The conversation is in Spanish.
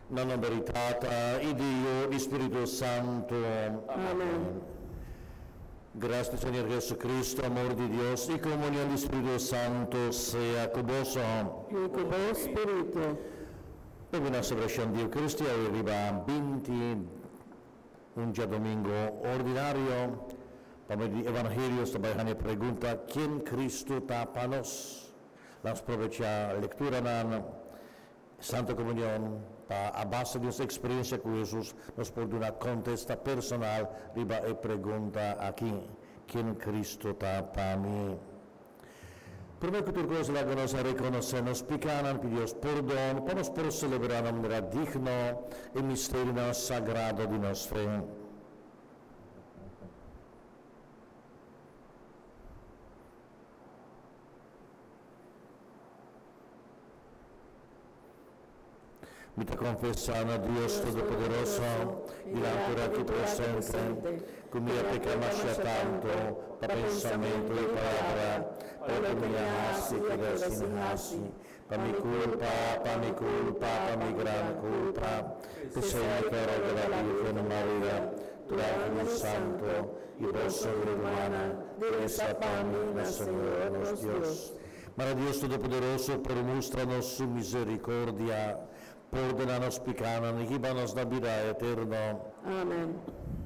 na veritata, y Dio, Espíritu Santo. Amén. Gracias, Señor Jesucristo, amor de Dios y comunión del Espíritu Santo sea con vos. Y con vos, Espíritu. Hoy una celebración de Eucaristía, hoy arriba 21 domingo ordinario. Para el Evangelio, esta mañana pregunta, ¿quién Cristo tapa nos? Las aprovecha lectura en Santa Comunión, a base de nuestra experiencia con Jesús, nos pone una contesta personal, riba y pregunta aquí, ¿quién Cristo tapa a mí? Primero que todo, cosa la nos reconocernos, picanan, que Dios perdón, para nos por celebrar de manera digna el misterio sagrado de nuestra fe. Mi te confesano a Dios Todopoderoso y la ancora aquí presente, con mi pecamos tanto, para pensamiento y palabra, para que me amasi y desinhasi, para mi culpa, para mi gran culpa, que sea que de la Virgen María, tu ángel santo y vos sobrehumana, desapame, Señor nuestro Dios. Para Dios Todopoderoso, permústranos su misericordia, perdónanos pecados y líbranos de la vida eterna. Amén.